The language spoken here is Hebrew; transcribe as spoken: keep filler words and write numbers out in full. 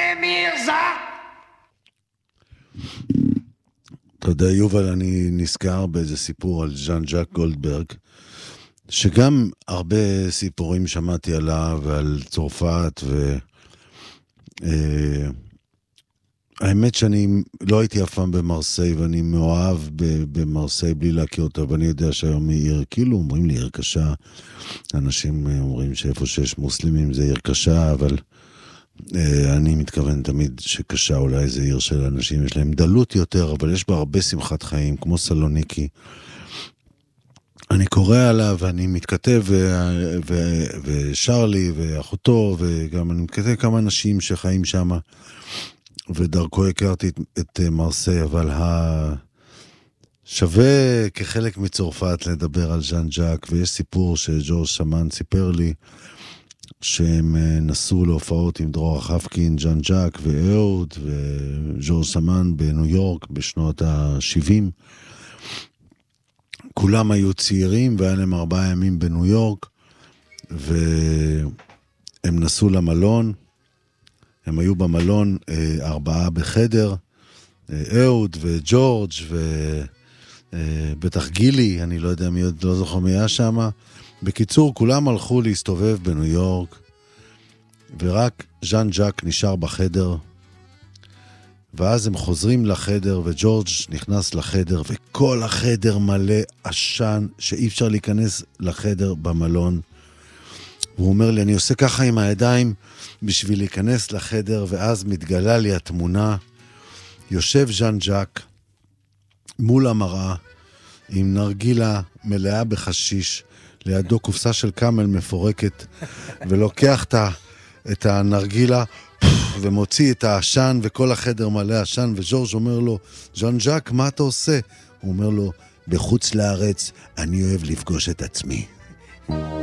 מירזה. אתה יודע, יובל, אני נזכר באיזה סיפור על ז'אן ז'אק גולדברג, שגם הרבה סיפורים שמעתי עליו ועל צרפת, ו... אה, האמת שאני לא הייתי אף פעם במרסיי, ואני מאוהב במרסיי בלי להכיר אותה, ואני יודע שהיום היא עיר, כאילו אומרים לי עיר קשה, אנשים אומרים שאיפה שיש מוסלמים זה עיר קשה, אבל אה, אני מתכוון תמיד שקשה אולי זה עיר של אנשים, יש להם דלות יותר, אבל יש בה הרבה שמחת חיים, כמו סלוניקי. אני קורא עליו, ואני מתכתב, ו- ו- ושר לי, ואחותו, וגם אני מתכתב כמה אנשים שחיים שם, ודרכו הכרתי את, את מרסיי, אבל ה... שווה כחלק מצרפת לדבר על ז'אן ז'אק, ויש סיפור שג'ורג' סמן סיפר לי, שהם נסעו להופעות עם דרור חפקין, ז'אן ז'אק ואהוד, וג'ורג' סמן בניו יורק בשנות ה-שבעים, כולם היו צעירים, והיה להם ארבעה ימים בניו יורק, והם נסעו למלון, הם היו במלון ארבעה בחדר, אהוד וג'ורג' ובטח גילי, אני לא יודע מי עוד, לא זוכר מי היה שם. בקיצור, כולם הלכו להסתובב בניו יורק, ורק ז'אן ז'אק נשאר בחדר, ואז הם חוזרים לחדר, וג'ורג' נכנס לחדר, וכל החדר מלא עשן, שאי אפשר להיכנס לחדר במלון. הוא אומר לי, אני עושה ככה עם הידיים, בשביל להיכנס לחדר, ואז מתגלה לי התמונה, יושב ז'אן ז'אק, מול המראה, עם נרגילה מלאה בחשיש, לידו קופסה של קאמל מפורקת, ולוקח את הנרגילה, ומוציא את העשן, וכל החדר מלא עשן, וג'ורג' אומר לו, ז'אן ז'אק, מה אתה עושה? הוא אומר לו, בחוץ לארץ, אני אוהב לפגוש את עצמי.